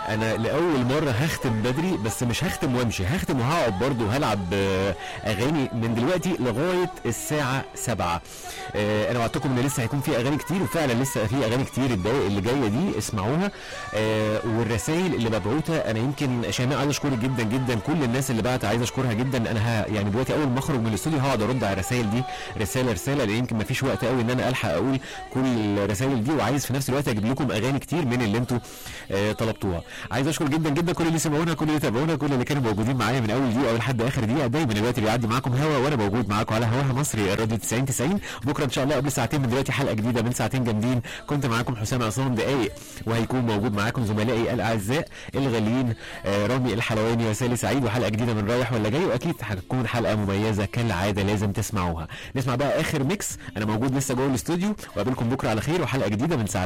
انا لاول مره هختم بدري، بس مش هختم وامشي، هختم وهقعد برضه وهلعب اغاني من دلوقتي لغايه الساعه 7. انا وعدتكم ان لسه هيكون في اغاني كتير، وفعلا لسه في اغاني كتير الدقايق اللي جايه دي اسمعوها. والرسائل اللي مبعوثه، انا يمكن شيماء عايز اشكرك جدا جدا، كل الناس اللي بعت عايز اشكرها جدا. انا يعني دلوقتي اول ما اخرج من الاستوديو هقعد ارد على الرسائل دي رساله رساله، لان يمكن ما فيش وقت قوي ان انا الحق اقول كل الرسائل دي، وعايز في نفس الوقت اجيب لكم اغاني كتير من اللي انتوا طلبتوها. عايز اشكر جدا جدا كل اللي سمعونا، كل اللي تابعونا، كل اللي كانوا موجودين معايا من اول دقيقه لحد اخر دقيقه. دايما الوقت بيعدي معاكم هوا، وانا موجود معاكم على هواها مصري الراديو 90 بكره ان شاء الله قبل ساعتين من دلوقتي حلقه جديده من ساعتين جامدين. كنت معاكم حسام عصام دقايق، وهيكون موجود معاكم زملائي الاعزاء الغاليين رامي الحلواني وسالي سعيد، وحلقه جديده من رايح ولا جاي، واكيد هتكون حلقه مميزه كالعاده لازم تسمعوها. نسمع بقى اخر ميكس، انا موجود لسه جوه الاستوديو، وقابلكم بكره على خير وحلقه جديده من ساعتين.